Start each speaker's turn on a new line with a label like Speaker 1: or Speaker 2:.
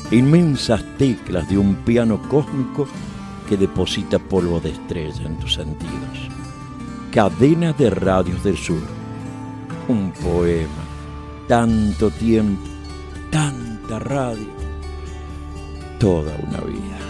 Speaker 1: inmensas teclas de un piano cósmico que deposita polvo de estrella en tus sentidos. Cadena de Radios del Sur, un poema, tanto tiempo, tanta radio, toda una vida.